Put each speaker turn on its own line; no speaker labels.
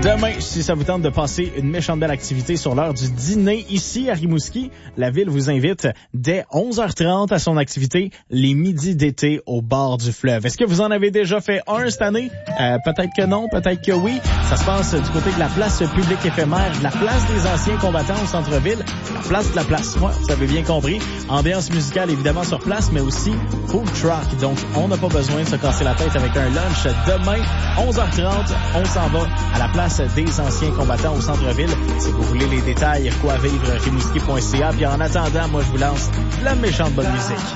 Demain, si ça vous tente de passer une méchante belle activité sur l'heure du dîner ici à Rimouski, la ville vous invite dès 11h30 à son activité Les Midis d'été au bord du fleuve. Est-ce que vous en avez déjà fait un cette année? Peut-être que non, peut-être que oui. Ça se passe du côté de la place publique éphémère, de la place des anciens combattants au centre-ville, la place de la place. Ouais, vous avez bien compris. Ambiance musicale évidemment sur place, mais aussi food truck. Donc, on n'a pas besoin de se casser la tête avec un lunch. Demain, 11h30, on s'en va à la place des anciens combattants au centre-ville. Si vous voulez les détails, quoi vivre, rimouski.ca. Puis en attendant, moi, je vous lance la méchante bonne musique.